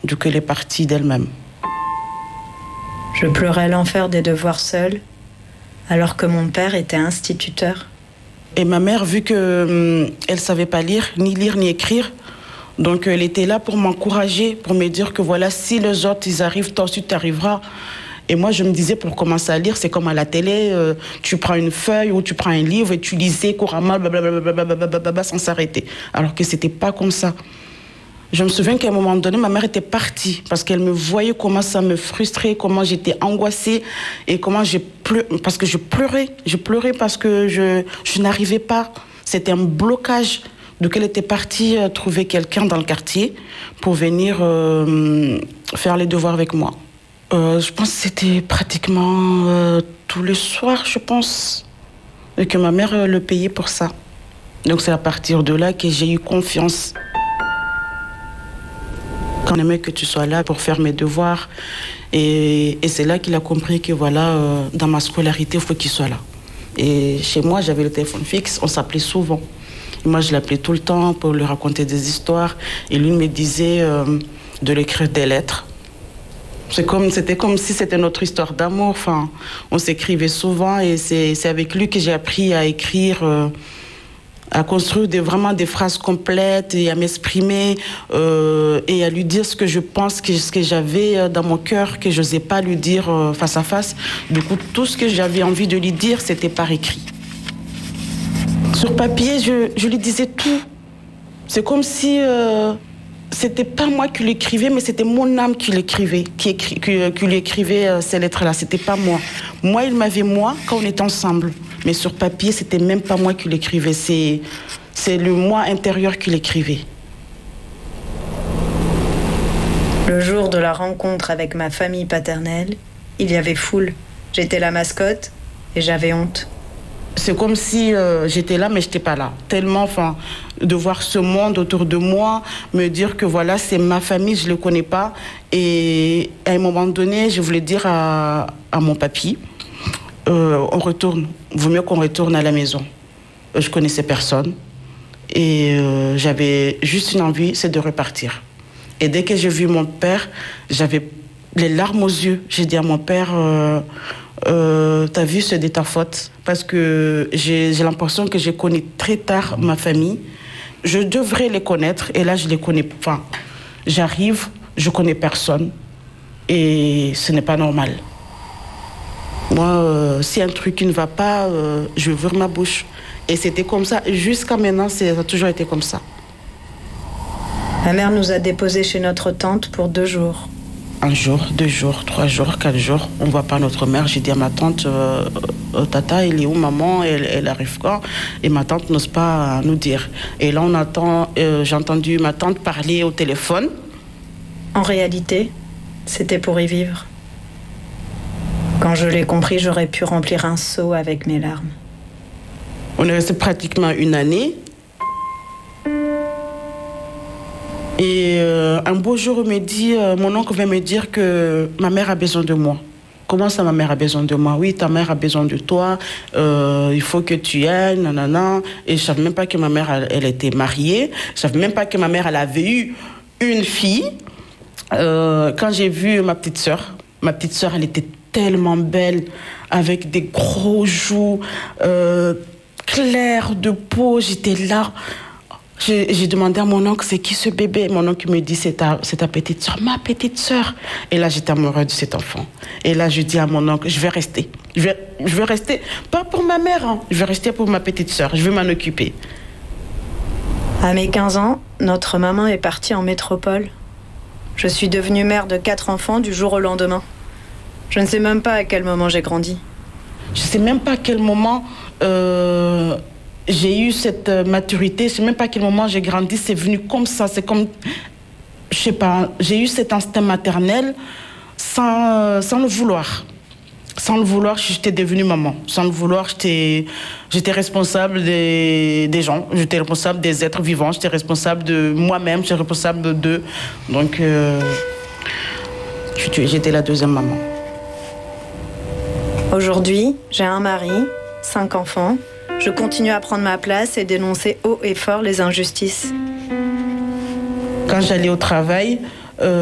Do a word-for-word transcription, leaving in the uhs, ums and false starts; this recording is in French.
Du coup, elle est partie d'elle-même. Je pleurais l'enfer des devoirs seule, alors que mon père était instituteur. Et ma mère, vu qu'elle ne savait pas lire, ni lire, ni écrire, donc elle était là pour m'encourager, pour me dire que voilà, si les autres, ils arrivent, toi aussi, tu arriveras. Et moi, je me disais, pour commencer à lire, c'est comme à la télé, euh, tu prends une feuille ou tu prends un livre et tu lisais couramment, blablabla, sans s'arrêter. Alors que ce n'était pas comme ça. Je me souviens qu'à un moment donné, ma mère était partie parce qu'elle me voyait comment ça me frustrait, comment j'étais angoissée et comment j'ai pleuré, parce que je pleurais. Je pleurais parce que je, je n'arrivais pas. C'était un blocage. Donc elle était partie euh, trouver quelqu'un dans le quartier pour venir euh, faire les devoirs avec moi. Euh, je pense que c'était pratiquement euh, tous les soirs, je pense, et que ma mère euh, le payait pour ça. Donc c'est à partir de là que j'ai eu confiance. Quand on aimait que tu sois là pour faire mes devoirs, et, et c'est là qu'il a compris que voilà, euh, dans ma scolarité, il faut qu'il soit là. Et chez moi, j'avais le téléphone fixe, on s'appelait souvent. Et moi, je l'appelais tout le temps pour lui raconter des histoires, et lui me disait euh, de lui écrire des lettres. C'est comme, c'était comme si c'était notre histoire d'amour. Enfin, on s'écrivait souvent et c'est, c'est avec lui que j'ai appris à écrire, euh, à construire des, vraiment des phrases complètes et à m'exprimer euh, et à lui dire ce que je pense, que, ce que j'avais dans mon cœur, que je n'osais pas lui dire euh, face à face. Du coup, tout ce que j'avais envie de lui dire, c'était par écrit. Sur papier, je, je lui disais tout. C'est comme si... Euh, C'était pas moi qui l'écrivais, mais c'était mon âme qui l'écrivait, qui, écri, qui, qui lui écrivait euh, ces lettres-là. C'était pas moi. Moi, il m'avait moi quand on était ensemble. Mais sur papier, c'était même pas moi qui l'écrivais. C'est, c'est le moi intérieur qui l'écrivait. Le jour de la rencontre avec ma famille paternelle, il y avait foule. J'étais la mascotte et j'avais honte. C'est comme si euh, j'étais là, mais je n'étais pas là. Tellement, enfin, de voir ce monde autour de moi, me dire que voilà, c'est ma famille, je ne le connais pas. Et à un moment donné, je voulais dire à, à mon papy, euh, on retourne, vaut mieux qu'on retourne à la maison. Je connaissais personne. Et euh, j'avais juste une envie, c'est de repartir. Et dès que j'ai vu mon père, j'avais les larmes aux yeux. J'ai dit à mon père... Euh, Euh, t'as vu, c'est de ta faute. Parce que j'ai, j'ai l'impression que j'ai connu très tard ma famille. Je devrais les connaître et là, je les connais. Enfin, j'arrive, je connais personne et ce n'est pas normal. Moi, euh, si un truc qui ne va pas, euh, je vais ouvrir ma bouche. Et c'était comme ça. Jusqu'à maintenant, c'est, ça a toujours été comme ça. Ma mère nous a déposés chez notre tante pour deux jours. Un jour, deux jours, trois jours, quatre jours, on ne voit pas notre mère. J'ai dit à ma tante, euh, euh, Tata, elle est où, maman, elle, elle arrive quand? Et ma tante n'ose pas nous dire. Et là, on attend, euh, j'ai entendu ma tante parler au téléphone. En réalité, c'était pour y vivre. Quand je l'ai compris, j'aurais pu remplir un seau avec mes larmes. On est resté pratiquement une année. Et euh, un beau jour, on me dit, euh, mon oncle vient me dire que ma mère a besoin de moi. Comment ça, ma mère a besoin de moi? Oui, ta mère a besoin de toi, euh, il faut que tu ailles, nanana. Et je ne savais même pas que ma mère, elle, elle était mariée. Je ne savais même pas que ma mère, elle avait eu une fille. Euh, quand j'ai vu ma petite sœur, ma petite sœur, elle était tellement belle, avec des gros joues, euh, clairs de peau, j'étais là. J'ai, j'ai demandé à mon oncle, c'est qui ce bébé? Mon oncle me dit, c'est ta, c'est ta petite sœur. Ma petite sœur. Et là, j'étais amoureuse de cet enfant. Et là, je dis à mon oncle, je vais rester. Je vais, je vais rester, pas pour ma mère, hein. Je vais rester pour ma petite sœur. Je vais m'en occuper. À mes quinze ans, notre maman est partie en métropole. Je suis devenue mère de quatre enfants du jour au lendemain. Je ne sais même pas à quel moment j'ai grandi. Je ne sais même pas à quel moment... Euh, j'ai eu cette maturité, je ne sais même pas à quel moment j'ai grandi, c'est venu comme ça, c'est comme, je sais pas, j'ai eu cet instinct maternel sans, sans le vouloir. Sans le vouloir, j'étais devenue maman. Sans le vouloir, j'étais, j'étais responsable des, des gens, j'étais responsable des êtres vivants, j'étais responsable de moi-même, j'étais responsable d'eux. Donc, euh, j'étais la deuxième maman. Aujourd'hui, j'ai un mari, cinq enfants. Je continue à prendre ma place et dénoncer haut et fort les injustices. Quand j'allais au travail,